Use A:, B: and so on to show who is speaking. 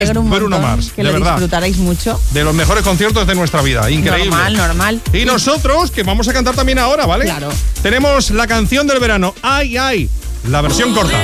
A: Bruno Mars,
B: que
A: de
B: lo
A: verdad.
B: Disfrutaréis mucho.
A: De los mejores conciertos de nuestra vida, increíble.
B: Normal.
A: Y nosotros, que vamos a cantar también ahora, ¿vale?
B: Claro.
A: Tenemos la canción del verano, Ay, ay, la versión corta.